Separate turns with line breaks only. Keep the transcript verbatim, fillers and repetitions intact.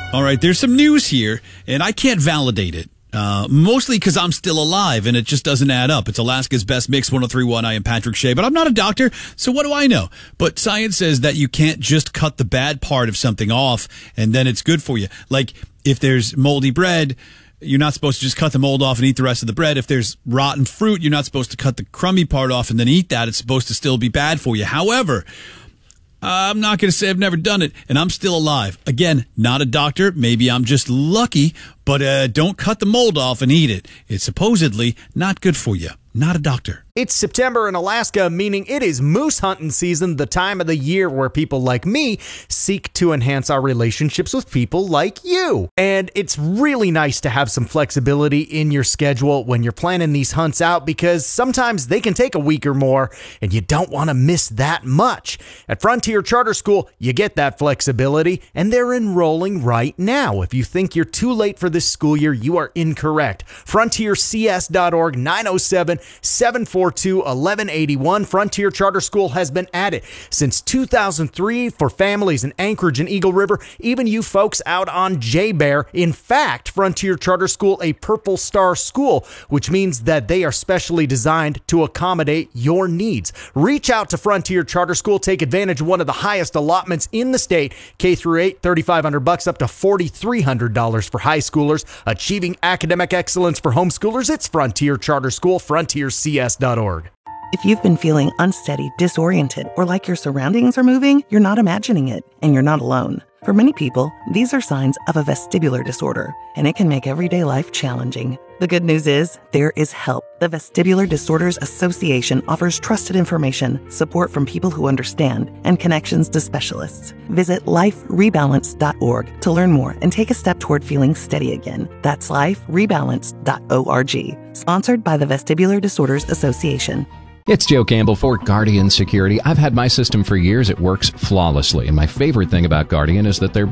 All right, there's some news here, and I can't validate it. Uh, mostly because I'm still alive, and it just doesn't add up. It's Alaska's Best Mix, one oh three point one. I am Patrick Shea, but I'm not a doctor, so what do I know? But science says that you can't just cut the bad part of something off, and then it's good for you. Like, if there's moldy bread, you're not supposed to just cut the mold off and eat the rest of the bread. If there's rotten fruit, you're not supposed to cut the crummy part off and then eat that. It's supposed to still be bad for you. However, I'm not going to say I've never done it, and I'm still alive. Again, not a doctor. Maybe I'm just lucky, but uh, don't cut the mold off and eat it. It's supposedly not good for you. Not a doctor.
It's September in Alaska, meaning it is moose hunting season, the time of the year where people like me seek to enhance our relationships with people like you. And it's really nice to have some flexibility in your schedule when you're planning these hunts out, because sometimes they can take a week or more and you don't want to miss that much. At Frontier Charter School, you get that flexibility, and they're enrolling right now. If you think you're too late for this school year, you are incorrect. frontier c s dot org, nine oh seven, seven four two, one one eight one. Frontier Charter School has been at it since two thousand three for families in Anchorage and Eagle River, even you folks out on J-Bear. In fact, Frontier Charter School, a Purple Star school, which means that they are specially designed to accommodate your needs. Reach out to Frontier Charter School. Take advantage of one of the highest allotments in the state, K through eight, thirty-five hundred bucks up to forty-three hundred dollars for high schoolers. Achieving academic excellence for homeschoolers, it's Frontier Charter School, frontier c s dot org.
If you've been feeling unsteady, disoriented, or like your surroundings are moving, you're not imagining it, and you're not alone. For many people, these are signs of a vestibular disorder, and it can make everyday life challenging. The good news is, there is help. The Vestibular Disorders Association offers trusted information, support from people who understand, and connections to specialists. Visit life rebalance dot org to learn more and take a step toward feeling steady again. That's life rebalance dot org. Sponsored by the Vestibular Disorders Association.
It's Joe Campbell for Guardian Security. I've had my system for years. It works flawlessly. And my favorite thing about Guardian is that they're